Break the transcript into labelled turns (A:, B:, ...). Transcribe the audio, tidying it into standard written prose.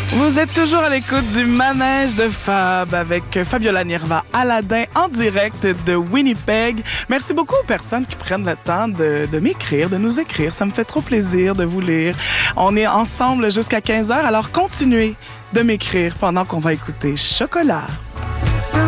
A: Vous êtes toujours à l'écoute du Manège de Fab avec Fabiola Nirva Aladin en direct de Winnipeg. Merci beaucoup aux personnes qui prennent le temps de m'écrire, de nous écrire. Ça me fait trop plaisir de vous lire. On est ensemble jusqu'à 15h, alors continuez de m'écrire pendant qu'on va écouter Chocolat.